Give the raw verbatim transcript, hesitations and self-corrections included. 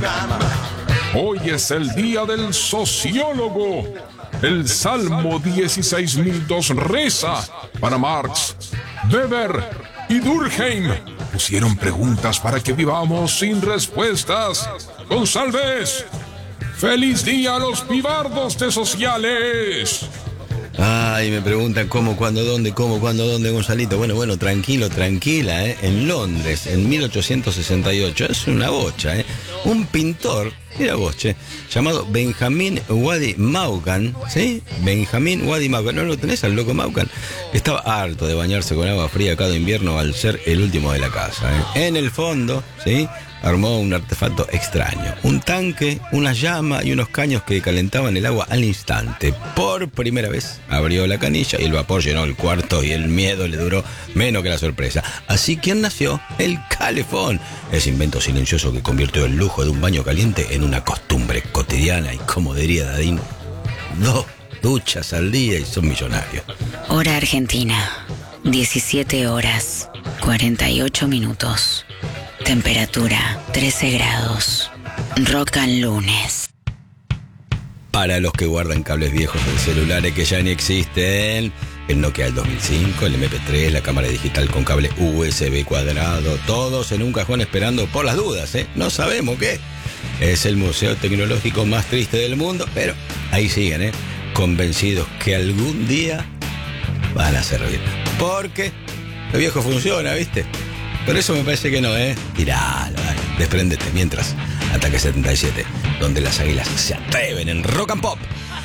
Hoy es el día del sociólogo. El Salmo dieciséis mil dos reza para Marx, Weber y Durkheim. Pusieron preguntas para que vivamos sin respuestas. González, feliz día a los pibardos de sociales. Ay, me preguntan cómo, cuándo, dónde, cómo, cuándo, dónde, Gonzalito. Bueno, bueno, tranquilo, tranquila, ¿eh? En Londres, en mil ochocientos sesenta y ocho, es una bocha, ¿eh? Un pintor, mira vos, che, llamado Benjamin Wadi Maugham, ¿sí? Benjamin Wadi Maugham, ¿no lo tenés al loco Maugham? Estaba harto de bañarse con agua fría cada invierno al ser el último de la casa, ¿eh? En el fondo, ¿sí?, armó un artefacto extraño, un tanque, una llama y unos caños que calentaban el agua al instante. Por primera vez abrió la canilla y el vapor llenó el cuarto y el miedo le duró menos que la sorpresa. Así que nació el calefón, ese invento silencioso que convirtió el lujo de un baño caliente en una costumbre cotidiana y, como diría Dadín, dos duchas al día y son millonarios. Hora Argentina, diecisiete horas, cuarenta y ocho minutos. Temperatura trece grados. Rock and lunes. Para los que guardan cables viejos de celulares que ya ni existen, el Nokia del dos mil cinco, el eme pe tres, la cámara digital con cable u ese be cuadrado, todos en un cajón esperando por las dudas, ¿eh? No sabemos qué. Es el museo tecnológico más triste del mundo, pero ahí siguen, ¿eh? Convencidos que algún día van a servir. Porque lo viejo funciona, ¿viste? Pero eso me parece que no, ¿eh? Tiralo, dale, despréndete. Mientras, Ataque setenta y siete, donde las águilas se atreven en Rock and Pop.